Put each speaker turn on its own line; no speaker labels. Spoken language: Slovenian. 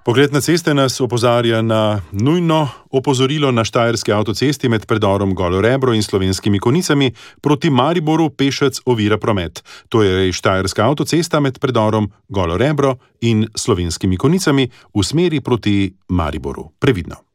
Pogled na ceste nas opozarja na nujno opozorilo na štajerski avtocesti med predorom Golo Rebro in Slovenskimi Konjicami proti Mariboru pešec ovira promet. To je štajerska avtocesta med predorom Golo Rebro in Slovenskimi Konjicami v smeri proti Mariboru. Previdno.